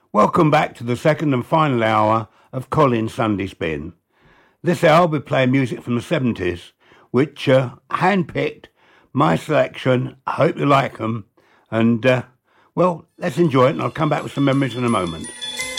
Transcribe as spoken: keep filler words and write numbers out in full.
Welcome back to the second and final hour of Colin's Sunday Spin. This hour we're playing music from the seventies, which uh, hand-picked, my selection. I hope you like them. And, uh, well, let's enjoy it, and I'll come back with some memories in a moment.